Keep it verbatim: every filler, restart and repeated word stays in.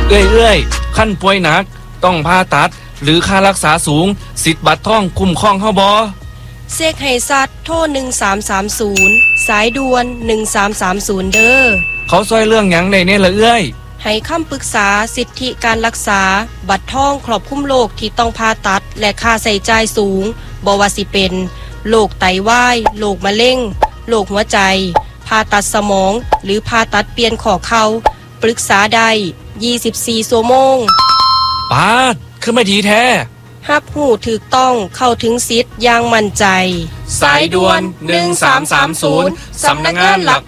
เอ้ยเอ้ยขั้นป่วยหนักต้องผ่าตัดหรือค่ารักษาสูงสิทธิ์บัตรทองคุ้มครองเฮาบ่เสกให้สัตว์โทรหนึ่งสามสามศูนย์สายด่วนหนึ่งสามสามศูนย์เด้อเขาช่วยเรื่องหยังได้แน่ละเอ้ยให้คำปรึกษาสิทธิการรักษาบัตรทองครอบคลุมโรคที่ต้องผ่าตัดและค่าใช้จ่ายสูงบ่ว่าสิเป็นโรคไตวายโรคมะเร็งโรคหัวใจผ่าตัดสมองหรือผ่าตัดเปลี่ยนข้อเข่าปรึกษาได้ยี่สิบสี่ชั่วโมงปาดคือไม่ดีแท้รับรู้ถูกต้องเข้าถึงสิทธิ์อย่างมั่นใจสายด่วนหนึ่งสามสามศูนย์สำนักงานหลัก